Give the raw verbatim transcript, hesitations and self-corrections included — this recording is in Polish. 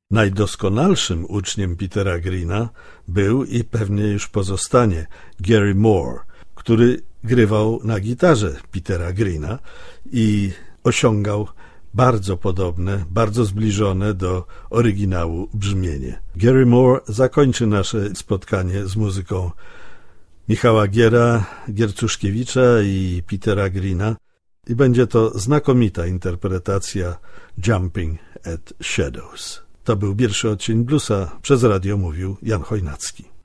Najdoskonalszym uczniem Petera Greena był i pewnie już pozostanie Gary Moore, który grywał na gitarze Petera Greena i osiągał bardzo podobne, bardzo zbliżone do oryginału brzmienie. Gary Moore zakończy nasze spotkanie z muzyką Michała Giera, Giercuszkiewicza i Petera Greena i będzie to znakomita interpretacja Jumping at Shadows. To był pierwszy odcień bluesa, przez radio mówił Jan Chojnacki.